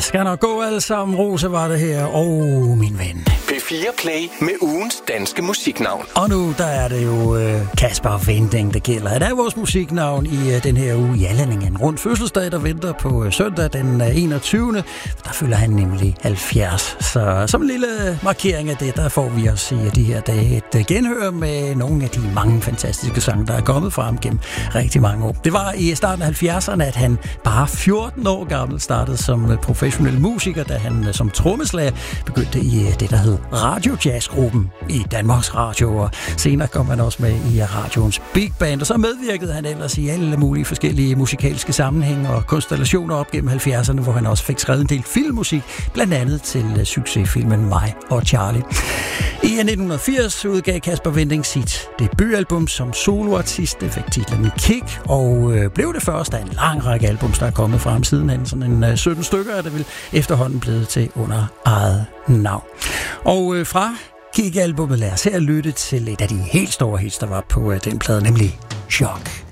skal nok gå alle sammen. Rose var det her, og min ven. P4 Play med ugens danske musiknavn. Og nu, der er det jo Kasper Winding, der gælder. Det er vores musiknavn i den her uge. Jalling, en rund fødselsdag, der venter på søndag den 21. Der fylder han nemlig 70. Så som en lille markering af det, der får vi os i de her dage et genhør med nogle af de mange fantastiske sange, der er kommet frem gennem rigtig mange år. Det var i starten af 70'erne, at han bare 14 år gammel startede som professionel musiker, da han som trommeslager begyndte i det, der hed Radio Jazzgruppen i Danmarks Radio, og senere kom han også med i radioens Big Band, og så medvirkede han ellers i alle mulige forskellige musikalske sammenhænge og konstellationer op gennem 70'erne, hvor han også fik skrevet en del filmmusik, blandt andet til succesfilmen Mig og Charlie. I 1980 udgav Kasper Winding sit debutalbum som soloartist. Det fik titlen Kick, og blev det første af en lang række albums, der er kommet frem sidenhen. Sådan en 17 stykker er det vel efterhånden blevet til under eget navn. Og fra Kick-albummet lad os her lytte til et af de helt store hits, der var på den plade, nemlig Chok.